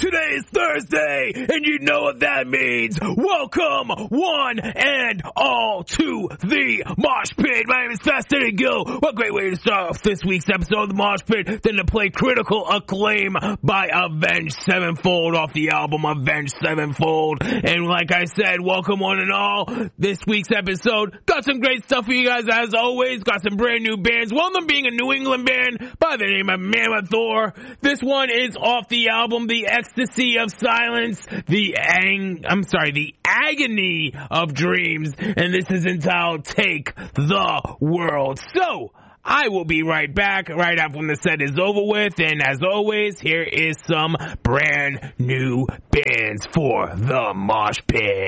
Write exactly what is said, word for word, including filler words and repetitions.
Today is Thursday, and you know what that means. Welcome, one and all, to the Mosh Pit. My name is Fascinating Gil. What great way to start off this week's episode of the Mosh Pit than to play Critical Acclaim by Avenged Sevenfold off the album Avenged Sevenfold. And like I said, welcome one and all. This week's episode got some great stuff for you guys as always. Got some brand new bands. One of them being a New England band by the name of Mammoth Thor. This one is off the album The Ecstasy of Silence, the ang- I'm sorry, the Agony of Dreams, and this is entitled Take the World. So, I will be right back right after when the set is over with, and as always, here is some brand new bands for the Mosh Pit.